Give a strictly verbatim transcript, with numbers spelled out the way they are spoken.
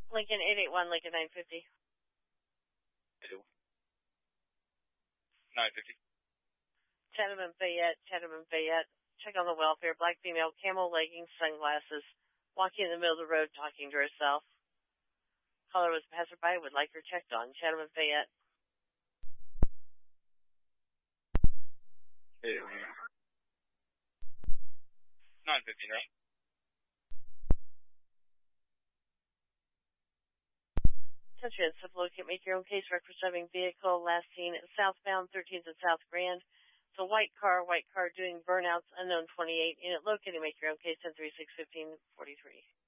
Lincoln eight eight one, Lincoln nine fifty. nine fifty. Chatham and Fayette, Chatham and Fayette. Check on the welfare. Black female, camel leggings, sunglasses, walking in the middle of the road, talking to herself. Caller was passerby, would like her checked on. Chatham and Fayette. nine fifty, right? Country and Civil, make your own case. Record driving vehicle, last seen southbound, thirteenth and South Grand. It's a white car, white car doing burnouts, unknown twenty-eight. Unit located, make your own case, ten three six fifteen forty-three.